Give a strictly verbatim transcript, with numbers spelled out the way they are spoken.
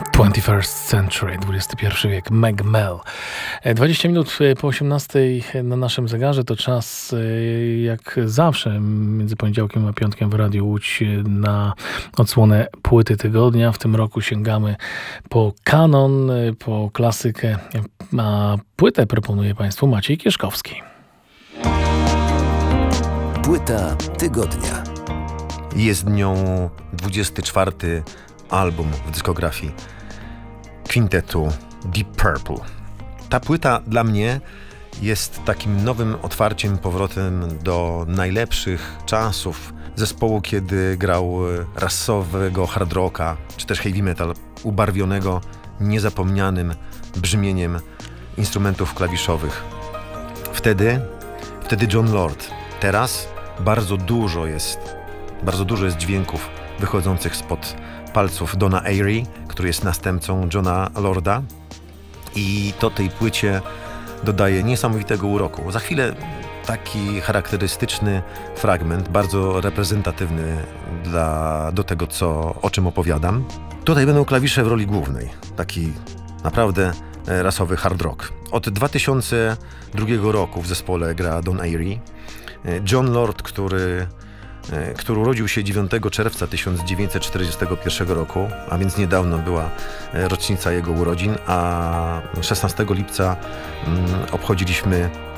twenty-first century, dwudziesty pierwszy wiek, Meg Mel. dwadzieścia minut po osiemnastej na naszym zegarze to czas, jak zawsze, między poniedziałkiem a piątkiem w Radiu Łódź na odsłonę płyty tygodnia. W tym roku sięgamy po kanon, po klasykę, a płytę proponuje Państwu Maciej Kieszkowski. Płyta tygodnia. Jest nią dwudziesty czwarty album w dyskografii kwintetu Deep Purple. Ta płyta dla mnie jest takim nowym otwarciem, powrotem do najlepszych czasów zespołu, kiedy grał rasowego hard rocka, czy też heavy metal, ubarwionego niezapomnianym brzmieniem instrumentów klawiszowych. Wtedy, wtedy Jon Lord. Teraz bardzo dużo jest, bardzo dużo jest dźwięków wychodzących spod palców Dona Airey, który jest następcą Jona Lorda, i to tej płycie dodaje niesamowitego uroku. Za chwilę taki charakterystyczny fragment, bardzo reprezentatywny dla, do tego, co, o czym opowiadam. Tutaj będą klawisze w roli głównej, taki naprawdę rasowy hard rock. Od dwa tysiące drugiego roku w zespole gra Don Airey. Jon Lord, który który urodził się dziewiątego czerwca tysiąc dziewięćset czterdziestego pierwszego roku, a więc niedawno była rocznica jego urodzin, a szesnastego lipca obchodziliśmy